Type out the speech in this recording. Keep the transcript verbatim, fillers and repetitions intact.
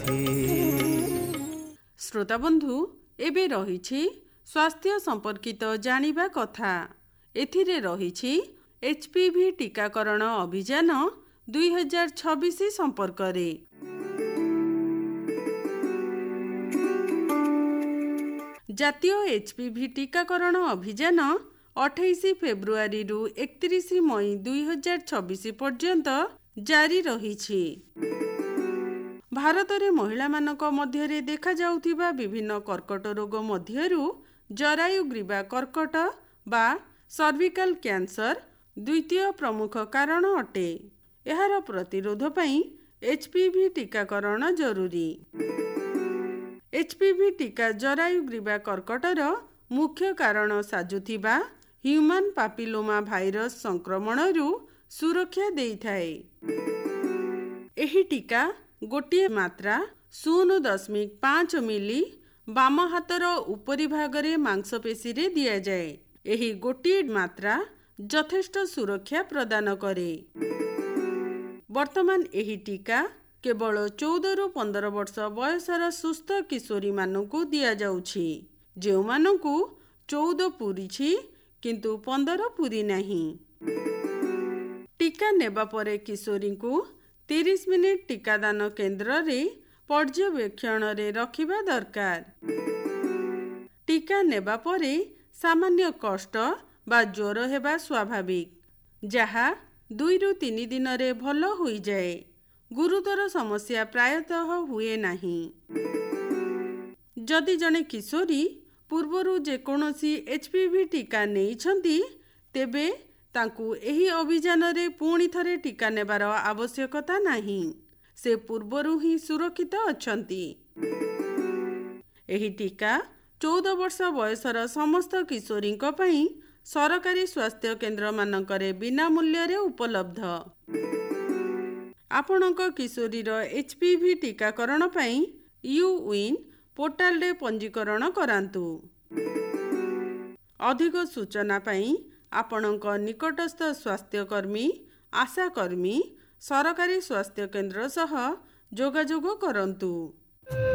श्रोता बंधु एबे रहिछि स्वास्थ्य संपर्कित जानिबा कथा। एथिरे रहिछि एचपीवी टीकाकरण अभियान दुई हजार छब्बीस संपर्क रे। जातीय एचपीवी टीकाकरण अभियान अठाईस फेब्रुआरी रु एकतीस मई दुई हजार छब्बीस पर्यंत जारी रहिछि। भारत रे महिला मानक मध्यरे देखा जाउथिबा विभिन्न कर्कट रोग मध्यरु जरायुग्रीवा कर्कट बा सर्विकल कैंसर द्वितीय प्रमुख कारण अटे। एहार प्रतिरोध पई एचपीवी टीकाकरण जरूरी। एचपीवी टीका जरायुग्रीवा कर्कटर मुख्य कारण साजुथिबा ह्यूमन पापिलोमा भाइरस संक्रमणरु सुरक्षा देइथाए। एही टीका गोटिए मात्रा शून्य दशमिक पाँच मिली बाम हातर उपरी भागरे मांसपेशी रे दिया जाए। एही गोटिए मात्रा यथेष्ट सुरक्षा प्रदान करे। वर्तमान एही टीका केवल चौदह रु पंद्रह वर्ष बयसर सुस्थ किशोरी मानकु दिया जाउछि, जेउ मानकु चौदह पूरीछि किंतु पंद्रह पूरी नहीं। टीका नेबा परे किशोरी को तीस मिनिट टीकादान केंद्र रे पर्यवेक्षण रे रखिबा दरकार। टीका नेबा परे सामान्य कष्ट बा ज्वर हेबा स्वाभाविक, जहा दुई रु तीन दिन रे भल होई जाए। गुरुतर समस्या प्रायतः हुए नाही। जदि जने किशोरी पूर्वरु जे कोनोसी एचपीवी टीका नेइछंती तेबे तांकु एही अभियान रे पुणी थरे टीका नेबार आवश्यकता नाही। से पूर्वरु ही सुरक्षित अछंती। एही टीका चौदह वर्ष बयसर समस्त किशोरी पई सरकारी स्वास्थ्य केंद्र मानकरे बिना मूल्य रे उपलब्ध। आपणक किशोरीर एचपीवी टीकाकरण पई यूविन पोर्टाल रे पंजीकरण करांतु। अधिक सूचना पई आपणक निकटस्थ स्वास्थ्यकर्मी, आशाकर्मी, सरकारी स्वास्थ्य केंद्र सह जोगाजोग करंतु।